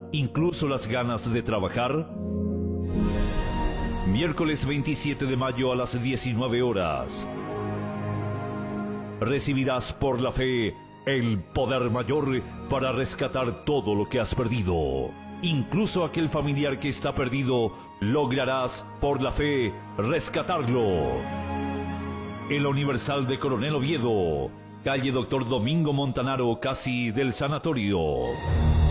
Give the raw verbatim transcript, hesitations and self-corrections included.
incluso las ganas de trabajar? Miércoles veintisiete de mayo a las diecinueve horas. Recibirás por la fe el poder mayor para rescatar todo lo que has perdido. Incluso aquel familiar que está perdido, lograrás por la fe rescatarlo. En la Universal de Coronel Oviedo, calle Doctor Domingo Montanaro, casi del Sanatorio.